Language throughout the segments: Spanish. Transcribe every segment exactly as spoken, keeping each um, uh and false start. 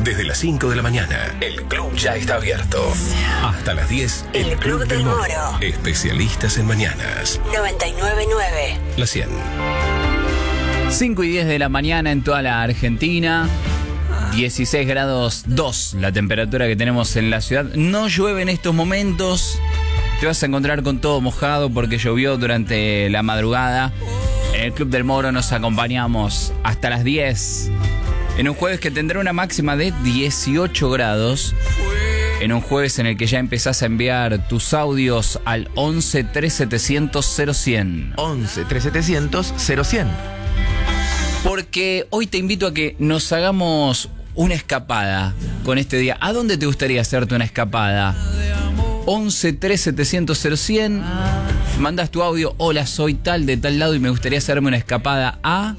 Desde las cinco de la mañana, el club ya está abierto. Hasta las diez, el, el Club, Club del Moro. Moro. Especialistas en mañanas. noventa y nueve punto nueve. La cien. cinco y diez de la mañana en toda la Argentina. dieciséis grados dos la temperatura que tenemos en la ciudad. No llueve en estos momentos. Te vas a encontrar con todo mojado porque llovió durante la madrugada. En el Club del Moro nos acompañamos hasta las diez. En un jueves que tendrá una máxima de dieciocho grados. En un jueves en el que ya empezás a enviar tus audios al once tres setecientos cero cien. once tres setecientos cero cien. Porque hoy te invito a que nos hagamos una escapada con este día. ¿A dónde te gustaría hacerte una escapada? once tres setecientos cero cien. Mandas tu audio. Hola, soy tal de tal lado y me gustaría hacerme una escapada a...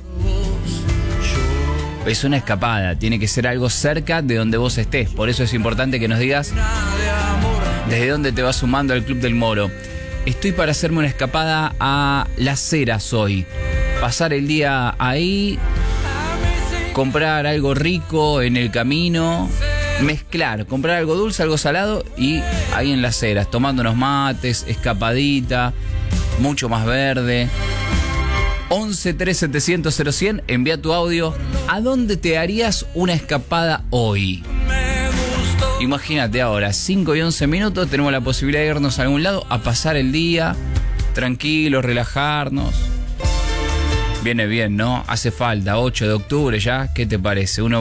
Es una escapada, tiene que ser algo cerca de donde vos estés. Por eso es importante que nos digas desde dónde te vas sumando al Club del Moro. Estoy para hacerme una escapada a Las Heras hoy. Pasar el día ahí, comprar algo rico en el camino, mezclar, comprar algo dulce, algo salado y ahí en Las Heras, tomando unos mates, escapadita, mucho más verde. once tres setecientos cero cien, envía tu audio. ¿A dónde te harías una escapada hoy? Imagínate ahora, cinco y once minutos, tenemos la posibilidad de irnos a algún lado a pasar el día, tranquilos, relajarnos. Viene bien, ¿no? Hace falta, ocho de octubre ya, ¿qué te parece? Uno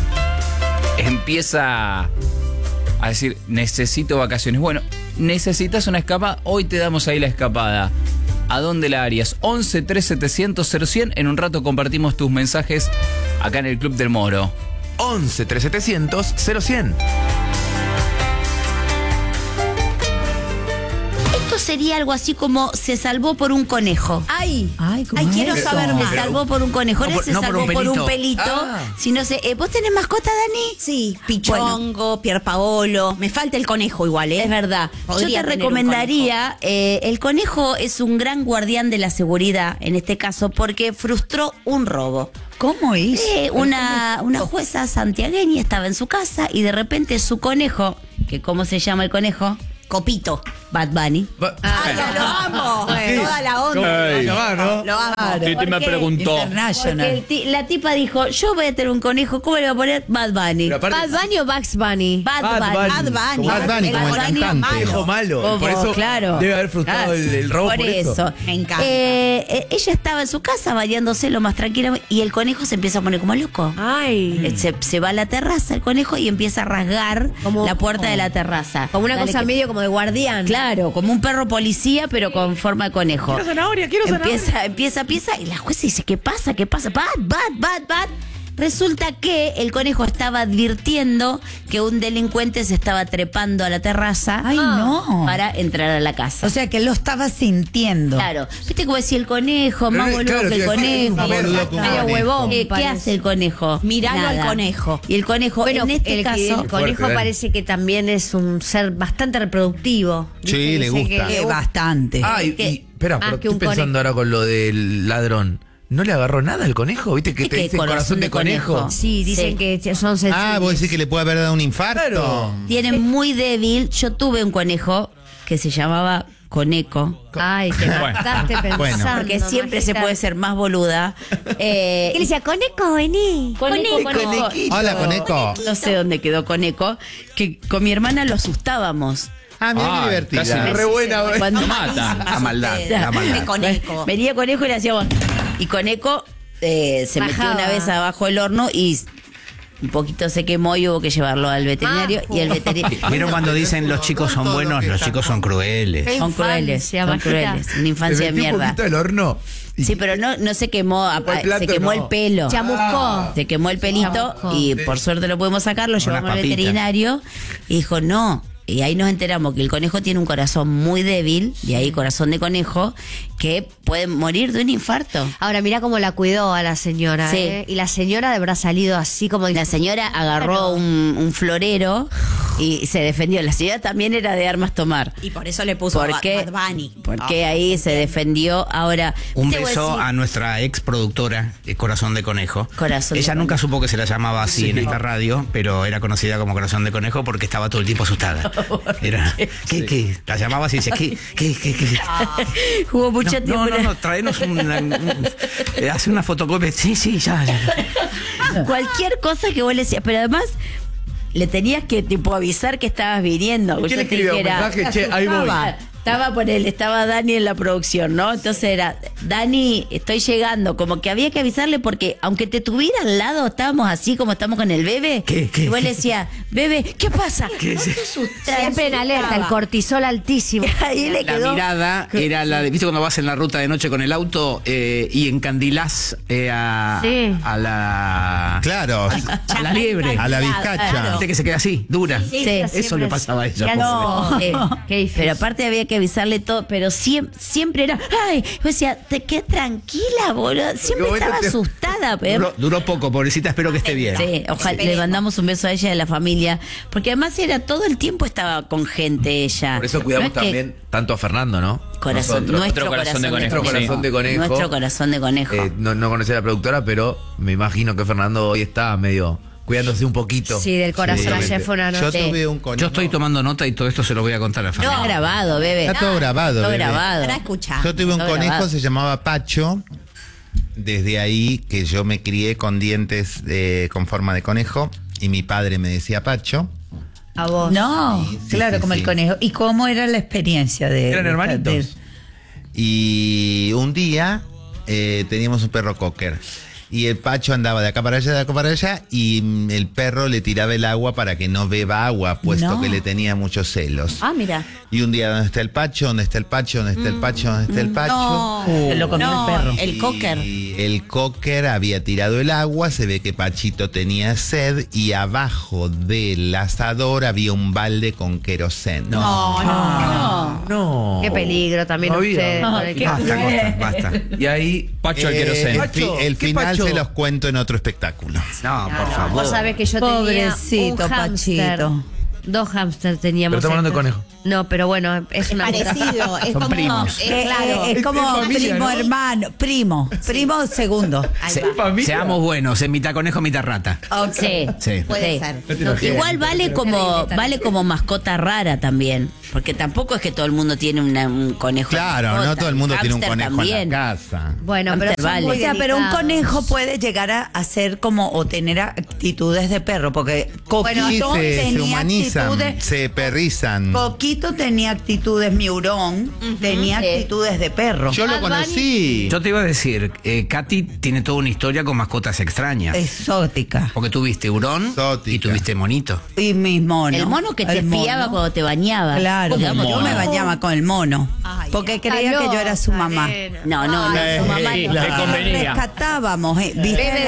empieza a decir, necesito vacaciones. Bueno, necesitas una escapada, hoy te damos ahí la escapada. ¿A dónde la harías? once tres setecientos cero cien. En un rato compartimos tus mensajes acá en el Club del Moro. once tres setecientos cero cien. Esto sería algo así como se salvó por un conejo. Ay, ay, Ay quiero eso? saber más. Se salvó por un conejo, no, no se no salvó por un por pelito. un pelito. Ah. Si no sé, ¿vos tenés mascota, Dani? Sí, Pichongo, bueno. Pierpaolo. Me falta el conejo igual, ¿eh? Es verdad. Podría Yo te recomendaría, eh, el conejo es un gran guardián de la seguridad, en este caso, porque frustró un robo. ¿Cómo hizo? Eh, una, una jueza santiagueña estaba en su casa y de repente su conejo, que ¿cómo se llama el conejo? Copito. Bad Bunny. Ba- ¡Ay, ya lo amo! Sí. Toda la onda. Ay. ¿no? Lo amo. ¿Qué te me preguntó? Porque el ti- la tipa dijo, yo voy a tener un conejo, ¿cómo le voy a poner? Bad Bunny. Pero aparte- ¿Bad Bunny o Bugs Bunny? Bad, Bad Bunny. Bunny. Bad Bunny. Bad Bunny, El como el Bunny cantante. malo. Viejo malo. Como, Por eso claro. debe haber frustrado Claro. el, el robo por, por eso. eso. Me encanta. Eh, eh, ella estaba en su casa bañándose lo más tranquila y el conejo se empieza a poner como loco. Ay. Eh, Se, se va a la terraza el conejo y empieza a rasgar Como- la puerta de la terraza. Como una Dale cosa que- medio como de guardián. Claro, como un perro policía, pero con forma de conejo. Quiero zanahoria, quiero zanahoria. Empieza, empieza, empieza, y la jueza dice, ¿qué pasa? ¿Qué pasa? Bad, bad, bad, bad. Resulta que el conejo estaba advirtiendo que un delincuente se estaba trepando a la terraza. Ay, no. Para entrar a la casa. O sea, que lo estaba sintiendo. Claro, viste como decía el conejo, más Pero, boludo claro, que el que conejo. más boludo que un Medio conejo. huevón. Eh, ¿Qué parece. hace el conejo? Miralo al Nada. conejo. Y el conejo, Bueno, en este el, caso, el conejo Fuerte, parece que también es un ser bastante reproductivo. Sí, Dice- le dice gusta. que Eh, le- bastante. Ay, que- y, espera, más pero que estoy un pensando conejo. ahora con lo del ladrón. ¿No le agarró nada al conejo? ¿Viste que ¿Qué te que dice corazón corazón de de conejo? conejo? Sí, dicen Sí. que son sensibles. Ah, vos decís que le puede haber dado un infarto. Claro. tiene muy débil. Yo tuve un conejo que se llamaba Coneco. Ay, te mataste pensando. Bueno. Porque siempre se Majita. puede ser más boluda. Eh, ¿Qué le decía? Coneco, vení. Coneco, Coneco. Coneco. Hola, Coneco. No sé dónde quedó Coneco. Que con mi hermana lo asustábamos. Ah, mira qué Ay, divertida. casi Re buena, güey. Cuando Lo matan. La maldad, Ustedes. la maldad. De conejo. Venía Conejo y le hacíamos. Y Coneco eh, se metió Bajaba. una vez abajo del horno y un poquito se quemó y hubo que llevarlo al veterinario. Ah, y el veterinario. ¿Vieron cuando dicen los chicos son buenos, los chicos son crueles? Qué Son crueles, infancia, son Majita. crueles. Una infancia Se de metió un mierda. poquito el horno. y- Sí, pero no, no se quemó, Fue el apa- plato, se quemó no. el pelo. Chamuscó. Se quemó el pelito Chamuscó. y por suerte lo pudimos sacar, lo llevamos al papitas. veterinario y dijo, no. Y ahí nos enteramos que el conejo tiene un corazón muy débil, de ahí corazón de conejo, que puede morir de un infarto. Ahora, mira cómo la cuidó a la señora. Sí. ¿eh? Y la señora habrá salido así como... La señora agarró un, un florero Y se defendió. La señora también era de armas tomar. Y por eso le puso ¿Por qué? Bad Bunny. Porque Ah, ahí se defendió. Ahora, Un te voy a beso decir- a nuestra ex productora, eh, Corazón de Conejo. Corazón de Ella nunca Conejo. supo que se la llamaba así en esta radio, pero era conocida como Corazón de Conejo porque estaba todo el tiempo asustada. Era, ¿qué, qué? La llamaba así y decía, ¿qué, qué, qué, qué? Jugó mucho No, tiempo. no, no, no, traenos una, un- eh, hace una fotocopia. Sí, sí, ya, ya. Cualquier cosa que vos le decías, pero además le tenías que tipo avisar que estabas viniendo. ¿Quién Yo le te escribió un dijera, mensaje? Che, ahí voy. Estaba, estaba por él, estaba Dani en la producción, ¿no? Entonces era, Dani, estoy llegando. Como que había que avisarle porque aunque te tuviera al lado, estábamos así como estamos con el bebé. ¿Qué, qué, y vos qué? le decías, bebé, ¿qué pasa? ¿Qué? No te asustes. Siempre en alerta, el cortisol altísimo. Ahí le La quedó. mirada era la de, ¿viste cuando vas en la ruta de noche con el auto eh, y encandilás eh, a, Sí. a la Claro, a la liebre? a la vizcacha. Viste que se queda así, dura. Sí, Eso siempre le es- pasaba a ella. Ya pobre. no. Sí. Qué difícil. Pero aparte había que avisarle todo, pero siempre, siempre era, ay, yo decía, te quedé tranquila, boludo. Siempre Porque estaba vos te- asustada, pero. Duró, duró poco, pobrecita, espero que esté bien. Sí, ojalá le mandamos un beso a ella y a la familia, porque además era todo el tiempo estaba con gente ella. Por eso cuidamos No es que- también tanto a Fernando, ¿no? Corazón, Nosotros. nuestro Otro corazón, de conejo, Nuestro corazón de conejo. Nuestro corazón de conejo. Eh, no, no conocía a la productora, pero me imagino que Fernando hoy está medio cuidándose un poquito. Sí, del corazón. Justamente. Ayer fue una Yo noche. tuve un conejo. Yo estoy tomando nota y todo esto se lo voy a contar a Está Fernando. grabado, bebé. Está todo grabado, Todo bebé. grabado. Para escuchar. Yo tuve un Está conejo, grabado. se llamaba Pacho. Desde ahí que yo me crié con dientes eh, con forma de conejo. Y mi padre me decía Pacho. A vos. No, Sí, sí, claro, sí, como sí. el conejo. ¿Y cómo era la experiencia de Eran de- hermanitos. de- Y un día eh, teníamos un perro cocker. Y el Pacho andaba de acá para allá, de acá para allá, y mm, el perro le tiraba el agua para que no beba agua, puesto No. que le tenía muchos celos. Ah, mira. Y un día, ¿dónde está el Pacho? ¿Dónde está el Pacho? ¿Dónde está el Pacho? ¿Dónde está el Pacho? No, Se lo comió no, el perro. el cocker. Y el cocker había tirado el agua, se ve que Pachito tenía sed y abajo del asador había un balde con queroseno. No, no, no. No. Qué peligro también No había. ustedes. No, con el qué que- Basta, basta, basta. Y ahí. Pacho al Eh, queroseno. el, fi- Pacho, el ¿qué final Pacho? se los cuento en otro espectáculo. No, por favor. Vos sabés que yo Pobrecito, tenía un hámster. Pachito. Dos hámsters teníamos. Pero estamos hablando de estos. conejo. No, pero bueno, es una Parecido. Es Son como, primos. Es, Eh, claro. eh, es como Es familia, primo ¿no? hermano, primo, primo segundo. Ahí Se- va. familia. seamos buenos, en mitad conejo, mitad rata. Sí. Sí. Puede Sí. ser. No, igual vale como vale como mascota rara también, porque tampoco es que todo el mundo tiene una- un conejo. de Claro, mascota. no todo el mundo tiene un Hámster conejo también. en la casa. Bueno, pero Hámster son vale. muy O sea, pero un delicados. conejo puede llegar a, a ser como o tener actitudes de perro, porque Coquito Y se, se tenía humanizan, actitudes. se perrizan. Coquito tenía actitudes, mi hurón tenía Sí. actitudes de perro. Yo lo Bad Bunny. conocí. Yo te iba a decir, eh, Katy tiene toda una historia con mascotas extrañas. Exótica. Porque tuviste hurón Exótica. y tuviste monito. Y mis monos. El mono que te El espiaba mono. cuando te bañaba. Claro, Digamos, yo me no. bañaba con el mono. Ay, porque Está creía que yo era su loca, mamá. nena. No, no, no, Ay, su mamá no. claro. Le convenía. Rescatábamos, eh, ¿viste? Bebe